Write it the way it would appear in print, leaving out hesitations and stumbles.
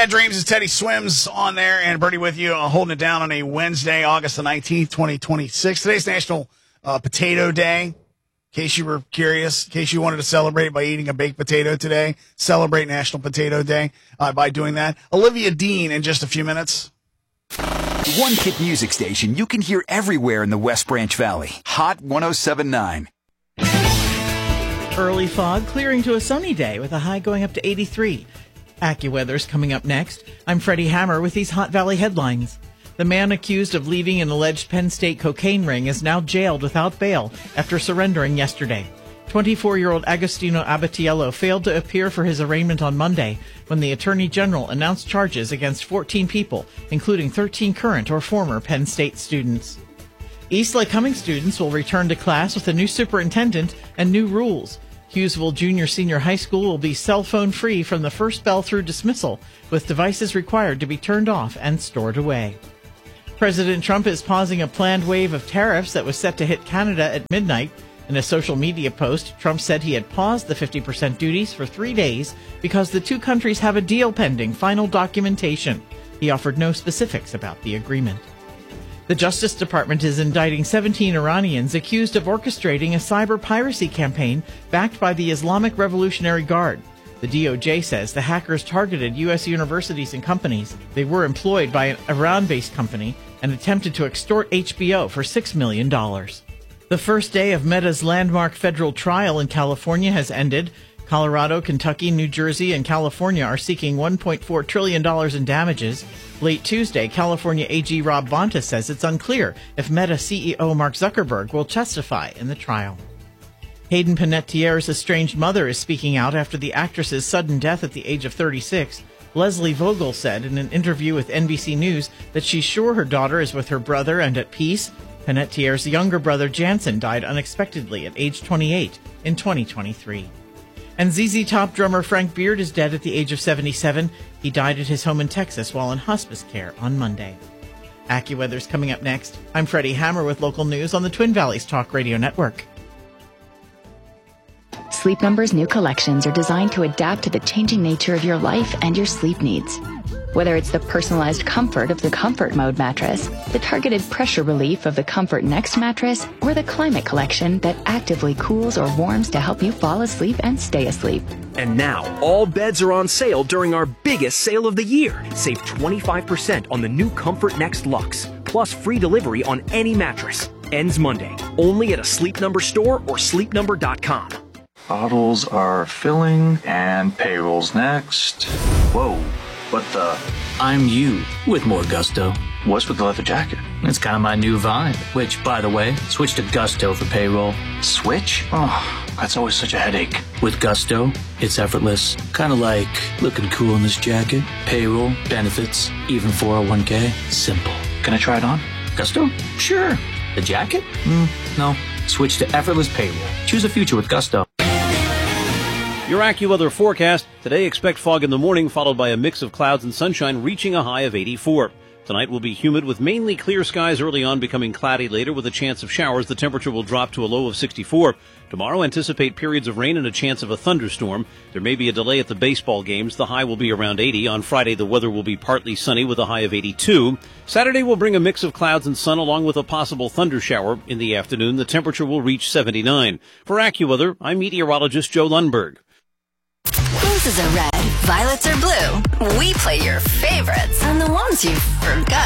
Bad Dreams as Teddy Swims on there, and Bertie with you, holding it down on a Wednesday, August the 19th, 2026. Today's National Potato Day. In case you were curious, in case you wanted to celebrate by eating a baked potato today, celebrate National Potato Day by doing that. Olivia Dean in just a few minutes. One hit music station you can hear everywhere in the West Branch Valley. Hot 107.9. Early fog clearing to a sunny day with a high going up to 83. AccuWeather's coming up next. I'm Freddie Hammer with these Hot Valley headlines. The man accused of leaving an alleged Penn State cocaine ring is now jailed without bail after surrendering yesterday. 24-year-old Agostino Abatiello failed to appear for his arraignment on Monday when the Attorney General announced charges against 14 people, including 13 current or former Penn State students. East Lake Cumming students will return to class with a new superintendent and new rules. Hughesville Junior-Senior High School will be cell phone free from the first bell through dismissal, with devices required to be turned off and stored away. President Trump is pausing a planned wave of tariffs that was set to hit Canada at midnight. In a social media post, Trump said he had paused the 50% duties for 3 days because the two countries have a deal pending final documentation. He offered no specifics about the agreement. The Justice Department is indicting 17 Iranians accused of orchestrating a cyber piracy campaign backed by the Islamic Revolutionary Guard. The DOJ says the hackers targeted U.S. universities and companies. They were employed by an Iran-based company and attempted to extort HBO for $6 million. The first day of Meta's landmark federal trial in California has ended. Colorado, Kentucky, New Jersey, and California are seeking $1.4 trillion in damages. Late Tuesday, California AG Rob Bonta says it's unclear if Meta CEO Mark Zuckerberg will testify in the trial. Hayden Panettiere's estranged mother is speaking out after the actress's sudden death at the age of 36. Leslie Vogel said in an interview with NBC News that she's sure her daughter is with her brother and at peace. Panettiere's younger brother Jansen died unexpectedly at age 28 in 2023. And ZZ Top drummer Frank Beard is dead at the age of 77. He died at his home in Texas while in hospice care on Monday. AccuWeather's coming up next. I'm Freddie Hammer with local news on the Twin Valleys Talk Radio Network. Sleep Number's new collections are designed to adapt to the changing nature of your life and your sleep needs. Whether it's the personalized comfort of the Comfort Mode mattress, the targeted pressure relief of the Comfort Next mattress, or the Climate Collection that actively cools or warms to help you fall asleep and stay asleep. And now, all beds are on sale during our biggest sale of the year. Save 25% on the new Comfort Next Luxe, plus free delivery on any mattress. Ends Monday, only at a Sleep Number store or sleepnumber.com. Bottles are filling and payroll's next. Whoa. What the? I'm you with more gusto. What's with the leather jacket? It's kind of my new vibe, which, by the way, switch to Gusto for payroll. Switch? Oh, that's always such a headache. With Gusto, it's effortless. Kind of like looking cool in this jacket. Payroll, benefits, even 401k. Simple. Can I try it on? Gusto? Sure. The jacket? No. Switch to effortless payroll. Choose a future with Gusto. Your AccuWeather forecast. Today, expect fog in the morning, followed by a mix of clouds and sunshine, reaching a high of 84. Tonight will be humid with mainly clear skies early on, becoming cloudy later with a chance of showers. The temperature will drop to a low of 64. Tomorrow, anticipate periods of rain and a chance of a thunderstorm. There may be a delay at the baseball games. The high will be around 80. On Friday, the weather will be partly sunny with a high of 82. Saturday will bring a mix of clouds and sun along with a possible thunder shower. In the afternoon, the temperature will reach 79. For AccuWeather, I'm meteorologist Joe Lundberg. Roses are red, violets are blue. We play your favorites and the ones you forgot.